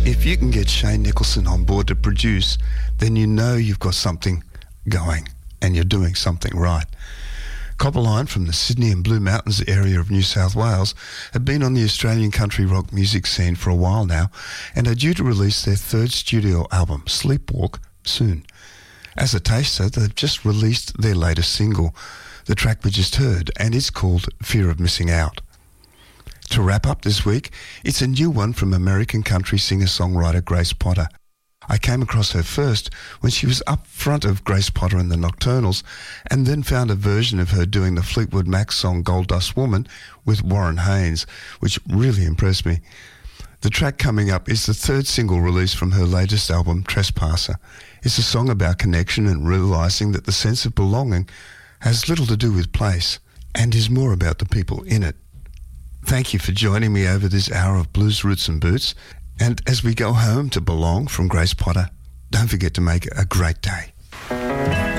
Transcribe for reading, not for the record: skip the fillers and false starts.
If you can get Shane Nicholson on board to produce, then you know you've got something going and you're doing something right. Copperline from the Sydney and Blue Mountains area of New South Wales have been on the Australian country rock music scene for a while now and are due to release their third studio album, Sleepwalk, soon. As a taster, they've just released their latest single, the track we just heard, and it's called Fear of Missing Out. To wrap up this week, it's a new one from American country singer-songwriter Grace Potter. I came across her first when she was up front of Grace Potter and the Nocturnals, and then found a version of her doing the Fleetwood Mac song Gold Dust Woman with Warren Haynes, which really impressed me. The track coming up is the third single released from her latest album, Trespasser. It's a song about connection and realising that the sense of belonging has little to do with place and is more about the people in it. Thank you for joining me over this hour of Blues Roots and Boots. And as we go home to Belong from Grace Potter, don't forget to make it a great day.